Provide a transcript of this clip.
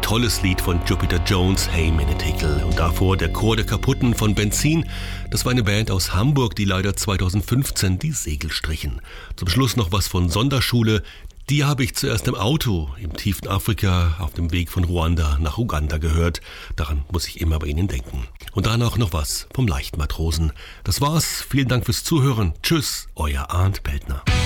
tolles Lied von Jupiter Jones, Hey Minute-Tickle. Und davor der Chor der Kaputten von Benzin. Das war eine Band aus Hamburg, die leider 2015 die Segel strichen. Zum Schluss noch was von Sonderschule. Die habe ich zuerst im Auto im tiefen Afrika auf dem Weg von Ruanda nach Uganda gehört. Daran muss ich immer bei Ihnen denken. Und danach noch was vom Leichtmatrosen. Das war's. Vielen Dank fürs Zuhören. Tschüss, euer Arndt Peltner.